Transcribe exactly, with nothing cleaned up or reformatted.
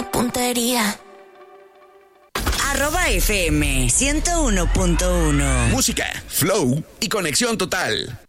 puntería. Arroba F M ciento uno punto uno. Música, flow y conexión total.